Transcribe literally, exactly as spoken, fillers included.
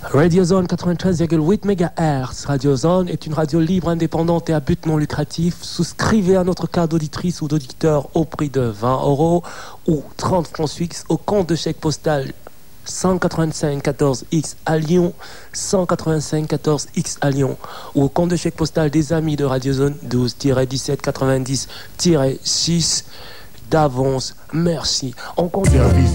Radio Zone quatre-vingt-treize virgule huit mégahertz. Radio Zone est une radio libre, indépendante et à but non lucratif. Souscrivez à notre carte d'auditrice ou d'auditeur au prix de vingt euros ou trente francs suisses au compte de chèque postal cent quatre-vingt-cinq quatorze X à Lyon, cent quatre-vingt-cinq quatorze X à Lyon, ou au compte de chèque postal des amis de Radio Zone douze dix-sept quatre-vingt-dix six d'avance. Merci. On compte.